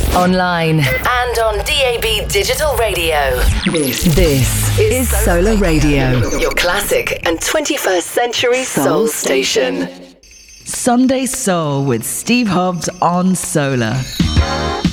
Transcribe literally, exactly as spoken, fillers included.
online, and on D A B Digital Radio. This, this is Solar Radio, your classic and twenty-first century soul station. Sunday Soul with Steve Hobbs on Solar.